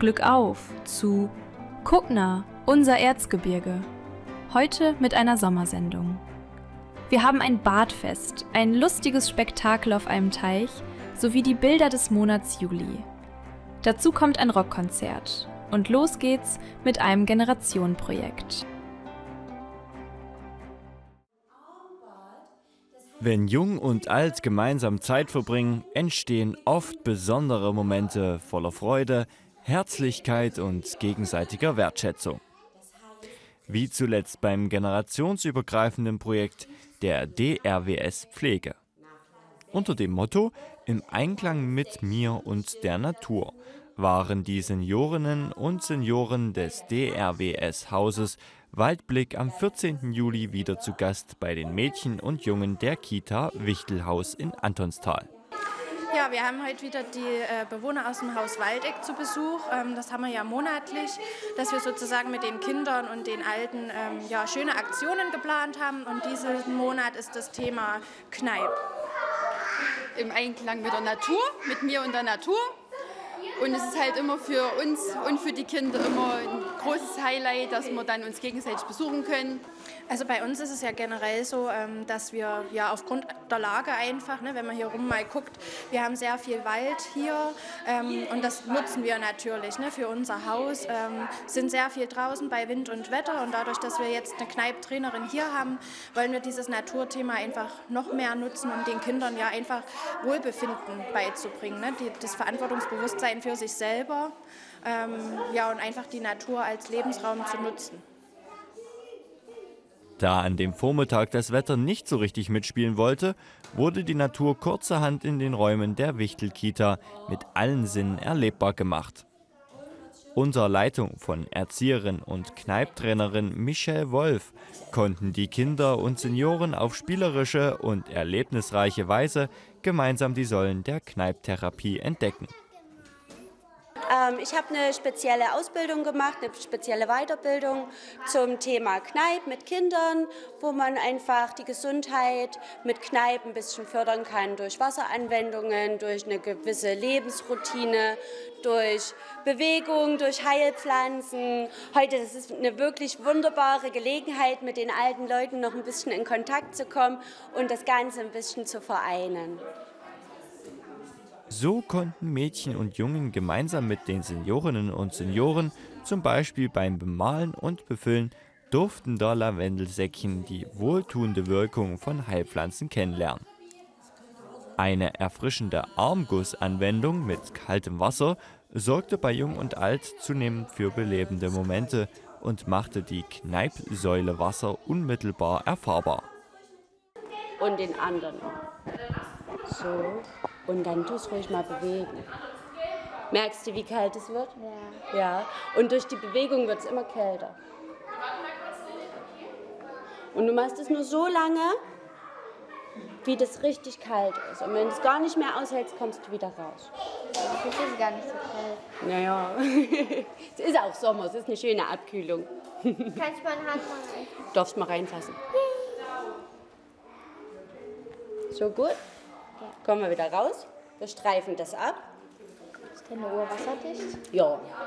Glück auf zu Kuckner, unser Erzgebirge. Heute mit einer Sommersendung. Wir haben ein Badfest, ein lustiges Spektakel auf einem Teich sowie die Bilder des Monats Juli. Dazu kommt ein Rockkonzert und los geht's mit einem Generationenprojekt. Wenn Jung und Alt gemeinsam Zeit verbringen, entstehen oft besondere Momente voller Freude, Herzlichkeit und gegenseitiger Wertschätzung. Wie zuletzt beim generationsübergreifenden Projekt der DRWS Pflege. Unter dem Motto „Im Einklang mit mir und der Natur“ waren die Seniorinnen und Senioren des DRWS-Hauses Waldblick am 14. Juli wieder zu Gast bei den Mädchen und Jungen der Kita Wichtelhaus in Antonstal. Ja, wir haben heute wieder die Bewohner aus dem Haus Waldeck zu Besuch. Das haben wir ja monatlich, dass wir sozusagen mit den Kindern und den Alten schöne Aktionen geplant haben. Und diesen Monat ist das Thema Kneipp. Im Einklang mit der Natur, mit mir und der Natur. Und es ist halt immer für uns und für die Kinder immer ein großes Highlight, dass wir dann uns gegenseitig besuchen können. Also bei uns ist es ja generell so, dass wir ja aufgrund der Lage einfach, wenn man hier rum mal guckt, wir haben sehr viel Wald hier und das nutzen wir natürlich für unser Haus, sind sehr viel draußen bei Wind und Wetter und dadurch, dass wir jetzt eine Kneipp-Trainerin hier haben, wollen wir dieses Naturthema einfach noch mehr nutzen, um den Kindern ja einfach Wohlbefinden beizubringen, das Verantwortungsbewusstsein für sich selber und einfach die Natur als Lebensraum zu nutzen. Da an dem Vormittag das Wetter nicht so richtig mitspielen wollte, wurde die Natur kurzerhand in den Räumen der Wichtel-Kita mit allen Sinnen erlebbar gemacht. Unter Leitung von Erzieherin und Kneipp-Trainerin Michelle Wolf konnten die Kinder und Senioren auf spielerische und erlebnisreiche Weise gemeinsam die Säulen der Kneipp-Therapie entdecken. Ich habe eine spezielle Ausbildung gemacht, eine spezielle Weiterbildung zum Thema Kneipp mit Kindern, wo man einfach die Gesundheit mit Kneipp ein bisschen fördern kann durch Wasseranwendungen, durch eine gewisse Lebensroutine, durch Bewegung, durch Heilpflanzen. Heute ist es eine wirklich wunderbare Gelegenheit, mit den alten Leuten noch ein bisschen in Kontakt zu kommen und das Ganze ein bisschen zu vereinen. So konnten Mädchen und Jungen gemeinsam mit den Seniorinnen und Senioren zum Beispiel beim Bemalen und Befüllen duftender Lavendelsäckchen die wohltuende Wirkung von Heilpflanzen kennenlernen. Eine erfrischende Armgussanwendung mit kaltem Wasser sorgte bei Jung und Alt zunehmend für belebende Momente und machte die Kneipp-Säule Wasser unmittelbar erfahrbar. Und den anderen. So. Und dann tust du ruhig mal bewegen. Merkst du, wie kalt es wird? Ja. Und durch die Bewegung wird es immer kälter. Und du machst es nur so lange, wie das richtig kalt ist. Und wenn du es gar nicht mehr aushältst, kommst du wieder raus. Das ist gar nicht so kalt. Naja, es ist auch Sommer, es ist eine schöne Abkühlung. Kann ich meine Hand mal reinfassen? Darfst mal reinfassen. So gut. Kommen wir wieder raus. Wir streifen das ab. Ist deine Uhr wasserdicht? Ja.